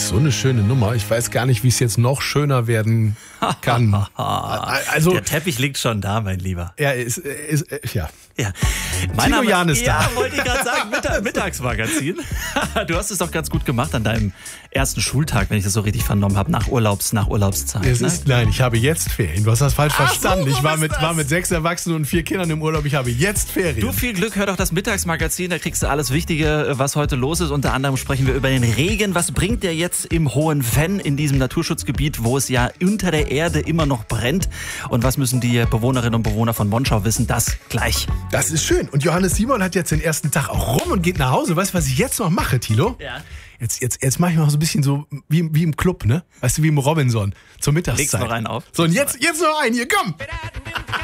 so eine schöne Nummer. Ich weiß gar nicht, wie es jetzt noch schöner werden kann. Also, der Teppich liegt schon da, mein Lieber. Ja. Ja. Tilo Jan ist da. Ja, wollte ich gerade sagen, Mittagsmagazin. Du hast es doch ganz gut gemacht an deinem ersten Schultag, wenn ich das so richtig vernommen habe, nach Urlaubszeit. Nein, ich habe jetzt Ferien. Du hast das falsch verstanden. Ich war mit 6 Erwachsenen und 4 Kindern im Urlaub. Ich habe jetzt Ferien. Du, viel Glück, hör doch das Mittagsmagazin, da kriegst du alles Wichtige, was heute los ist. Unter anderem sprechen wir über den Regen. Was bringt der jetzt im Hohen Venn, in diesem Naturschutzgebiet, wo es ja unter der Erde immer noch brennt? Und was müssen die Bewohnerinnen und Bewohner von Monschau wissen? Das gleich. Das ist schön. Und Johannes Simon hat jetzt den ersten Tag auch rum und geht nach Hause. Weißt du, was ich jetzt noch mache, Thilo? Ja. Jetzt mache ich mal so ein bisschen so wie im Club, ne? Weißt du, wie im Robinson zur Mittagszeit. Legst noch einen auf. So, und jetzt noch einen hier, komm!